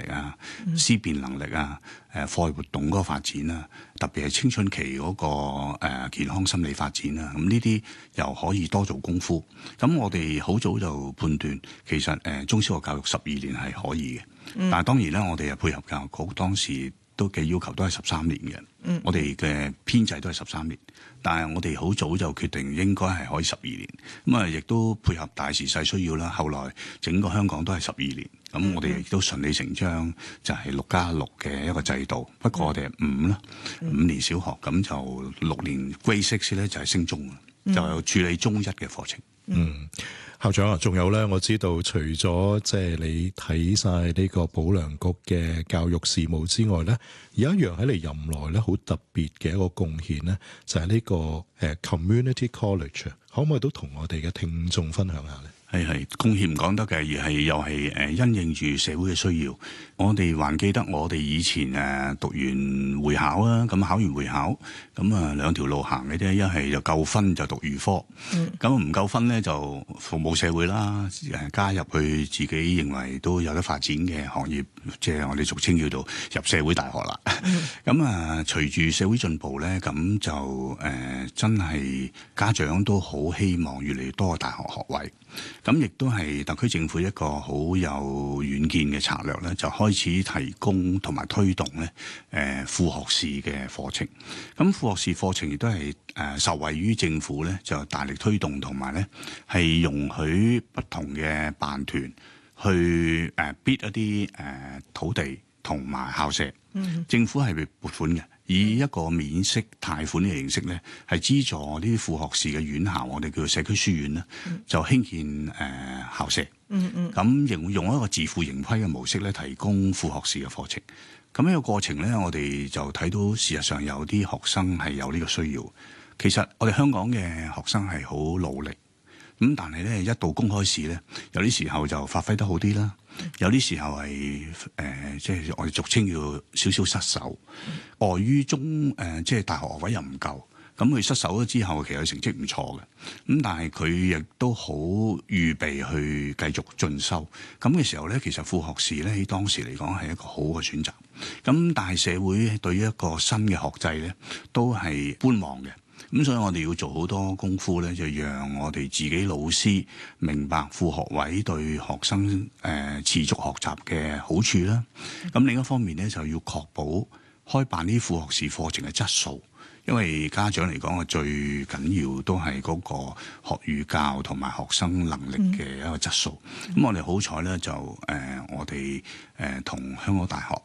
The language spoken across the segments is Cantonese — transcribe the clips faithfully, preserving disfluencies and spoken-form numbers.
力啊、思辨能力啊、誒課外活動嗰個發展啊，特別係青春期嗰個誒健康心理發展啊，咁呢啲又可以多做功夫。咁我哋好早就判斷，其實誒中小學教育十二年係可以嘅，嗯、但係當然咧，我哋係配合教育局當時都嘅要求都係十三年嘅，嗯、我哋嘅編制都係十三年，但係我哋好早就決定應該係可以十二年，咁啊亦都配合大時勢需要啦。後來整個香港都係十二年，咁我哋亦都順理成章就係六加六嘅一個制度。不過我哋係五啦，五年小學，咁就六年 Grade Six 咧就係升中啦，嗯、就處理中一嘅課程。 嗯，校長啊，仲有咧，我知道除咗即係你睇晒呢個保良局嘅教育事務之外咧，有一樣喺你任內咧好特別嘅一個貢獻咧，就係呢個誒 Community College，可唔可以都同我哋嘅聽眾分享下咧？ 係係貢獻唔講得嘅，而係又係誒因應住社會嘅需要。我哋還記得我哋以前誒讀完會考啊，咁考完會考，咁啊兩條路行嘅啫，一係就夠分就讀預科，咁唔、嗯、夠分咧就服務社會啦，誒加入去自己認為都有得發展嘅行業，即係我哋俗稱叫做入社會大學啦。咁啊、嗯，隨住社會進步咧，咁就誒、呃、真係家長都好希望越嚟越多嘅大學學位。咁亦都係特區政府一個好有遠見嘅策略咧，就開始提供同埋推動咧誒副學士嘅課程。咁副學士課程亦都係誒受惠於政府咧，就大力推動同埋咧係容許不同嘅辦團去誒 bid 一啲誒土地同埋校舍。嗯、政府係撥款嘅。以一個免息貸款嘅形式咧，係資助呢啲副學士嘅院校，我哋叫做社區書院咧，嗯、就興建誒、呃、校舍。嗯嗯，咁用用一個自負盈虧嘅模式咧，提供副學士嘅課程。咁呢個過程咧，我哋就睇到事實上有啲學生係有呢個需要。其實我哋香港嘅學生係好努力，咁但係咧一到公開試咧，有啲時候就發揮得好啲啦。有啲時候係誒、呃，即係我哋俗稱叫少少失手，礙於中誒、呃，即係大學學位又唔夠，咁佢失手咗之後，其實佢成績唔錯嘅，咁但係佢亦都好預備去繼續進修，咁嘅時候咧，其實副學士咧喺當時嚟講係一個好嘅選擇，咁但係社會對於一個新嘅學制咧，都係觀望嘅。咁所以我哋要做好多功夫咧，就讓我哋自己老師明白副學位對學生誒、呃、持續學習嘅好處啦。咁另一方面咧，就要確保開辦啲副學士課程嘅質素，因為家長嚟講啊，最緊要都係嗰個學與教同埋學生能力嘅一個質素。咁、嗯、我哋好彩咧，就誒、呃、我哋誒同香港大學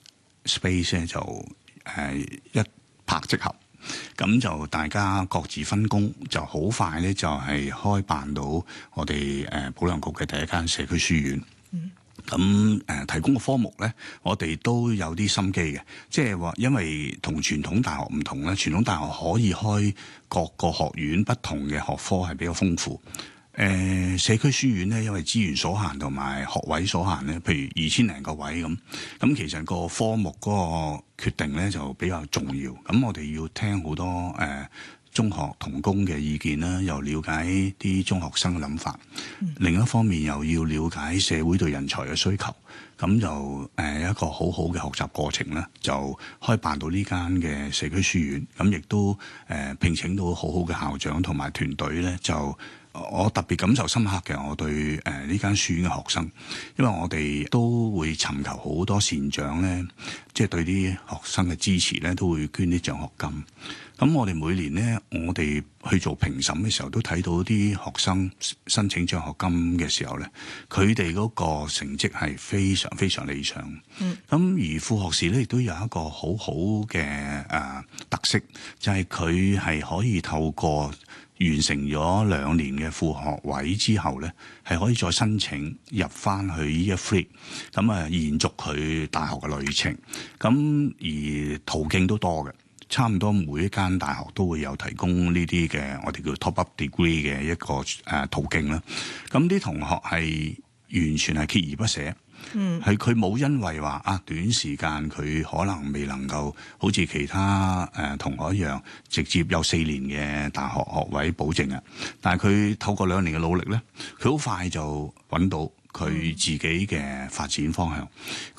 Space 咧就誒、呃、一拍即合。咁就大家各自分工，就好快咧就係開辦到我哋誒保良局嘅第一間社區書院。咁誒、呃、提供嘅科目咧，我哋都有啲心機嘅，即係話因為同傳統大學唔同咧，傳統大學可以開各個學院不同嘅學科係比較豐富。誒、呃、社區書院咧，因為資源所限同埋學位所限咧，譬如二千零個位咁，咁其實個科目嗰個決定咧就比較重要。咁我哋要聽好多誒、呃、中學同工嘅意見啦，又了解啲中學生嘅諗法。嗯、另一方面又要了解社會對人才嘅需求，咁就誒、呃、一個好好嘅學習過程咧，就開辦到呢間嘅社區書院。咁亦都誒、呃、聘請到好好嘅校長同埋團隊咧，就。我特別感受深刻嘅，我對誒呢間書院嘅學生，因為我哋都會尋求好多善長咧，即係對啲學生嘅支持咧，都會捐啲獎學金。咁我哋每年咧，我哋去做評審嘅時候，都睇到啲學生申請獎學金嘅時候咧，佢哋嗰個成績係非常非常理想。嗯。咁而副學士咧，亦都有一個好好嘅誒特色，就係佢係可以透過完成咗兩年嘅副學位之後咧，係可以再申請入翻去 Year Three， 咁啊延續佢大學嘅旅程。咁而途徑都多嘅，差唔多每一間大學都會有提供呢啲嘅我哋叫 Top Up Degree 嘅一個誒、呃、途徑啦。咁啲同學係完全係鍥而不捨。嗯，係佢冇因為話啊短時間佢可能未能夠好似其他誒、呃、同學一樣直接有四年嘅大學學位保證啊，但係佢透過兩年嘅努力咧，佢好快就揾到佢自己嘅發展方向。